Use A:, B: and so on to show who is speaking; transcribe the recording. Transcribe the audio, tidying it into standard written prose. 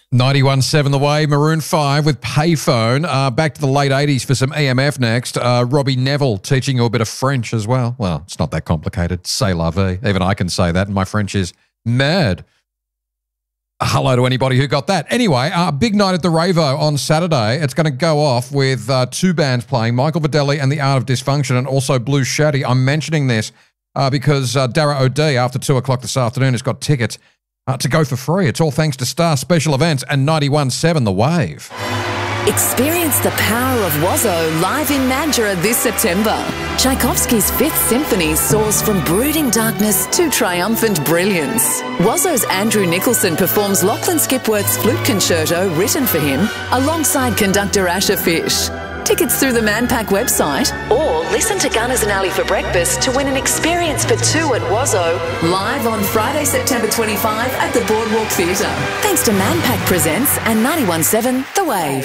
A: 91.7 The Wave, Maroon 5 with Payphone. Back to the late 80s for some EMF next. Robbie Neville teaching you a bit of French as well. Well, it's not that complicated. C'est la vie. Even I can say that, and my French is mad. Hello to anybody who got that. Anyway, big night at the Ravo on Saturday. It's going to go off with two bands playing, Michael Videlli and The Art of Dysfunction, and also Blue Shaddy. I'm mentioning this because Dara O'D, after 2 o'clock this afternoon, has got tickets to go for free. It's all thanks to Star Special Events and 91.7 The Wave.
B: Experience the power of Wazzo live in Mandurah this September. Tchaikovsky's Fifth Symphony soars from brooding darkness to triumphant brilliance. Wazzo's Andrew Nicholson performs Lachlan Skipworth's flute concerto written for him alongside conductor Asher Fish. Tickets through the Manpack website or listen to Gunners and Ali for breakfast to win an experience for two at Wazzo live on Friday, September 25 at the Boardwalk Theatre. Thanks to Manpack Presents and 91.7 The Wave.